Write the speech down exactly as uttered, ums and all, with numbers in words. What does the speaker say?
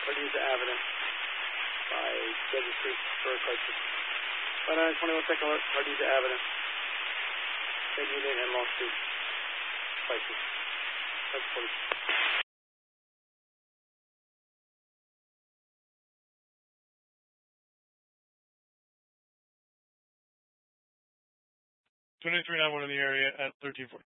Cardozo Avenue by Desert Street for crisis. one hundred twenty-one second alert, Cardozo Avenue. Same unit and Long Street. Crisis. That's forty. twenty-three nine one in the area at thirteen forty.